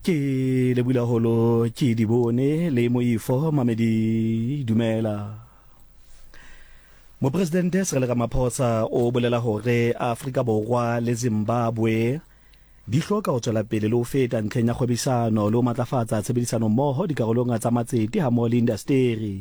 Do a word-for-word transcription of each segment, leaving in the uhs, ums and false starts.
Ke le bula holo ke di bone le moifo mamedi dumela. Mo presidente Cyril Ramaphosa o bolela hore Afrika Borwa le Zimbabwe di hloka ho tswela pele le ho feta ntlheng ya kgwebisano le ho matlafatsa tshebedisano mmoho dikarolong tsa matsete ha mo le industry.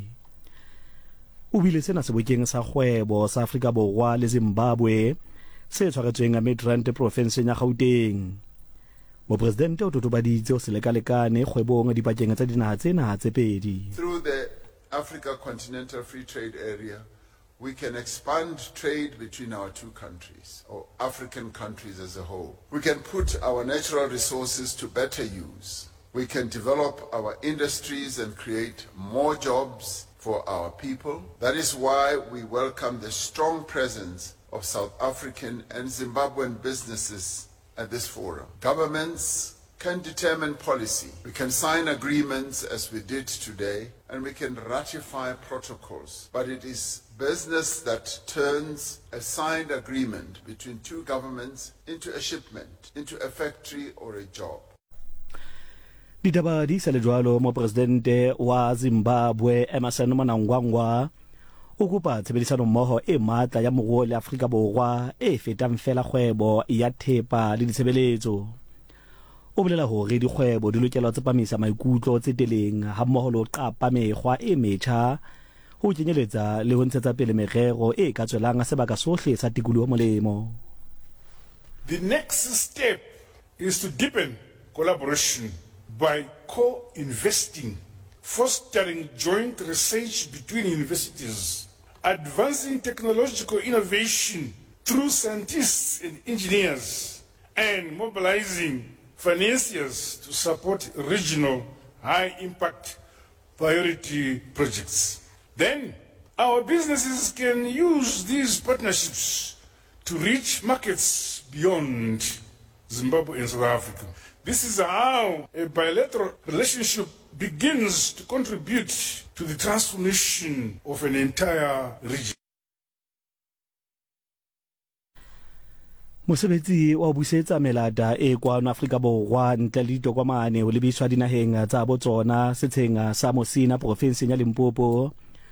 O bile sena sebokeng sa kgwebo sa Afrika Borwa le Zimbabwe se tshwaretsweng a Midrand province ya Gauteng. Mo presidente o totobaditse o se lekalekane kgwebong dipakeng tsa dinaha tsena tse pedi. Through the Africa Continental Free Trade Area, we can expand trade between our two countries, or African countries as a whole. We can put our natural resources to better use. We can develop our industries and create more jobs for our people. That is why we welcome the strong presence of South African and Zimbabwean businesses at this forum. Governments can determine policy. We can sign agreements as we did today, and we can ratify protocols. But it is business that turns a signed agreement between two governments into a shipment, into a factory or a job. Ditaba di sa le jwalo mo presidente wa Zimbabwe Emmerson Mnangagwa o kopa tshebedisano mmoho e matla ya moruo le Afrika Borwa e fetang fela kgwebo ya thepa le ditshebeletso. O bolela hore dikgwebo di lokela ho tsepamisa maikutlo tse teleng ha mmoho le ho qapa mekgwa e metjha ho kenyeletsa le ho ntshetsa pele merero e ka tswelang sebaka sohle sa tikoloho molemo. The next step is to deepen collaboration by co-investing, fostering joint research between universities, advancing technological innovation through scientists and engineers, and mobilizing financiers to support regional high-impact priority projects. Then, our businesses can use these partnerships to reach markets beyond Zimbabwe and South Africa. This is how a bilateral relationship begins to contribute to the transformation of an entire region. Mosebetsi wa busetsa melata e kwano Afrika Borwa ntle le ditokomane ho lebiswa dinaheng tsa botsona setsheng sa Mosina province ya Limpopo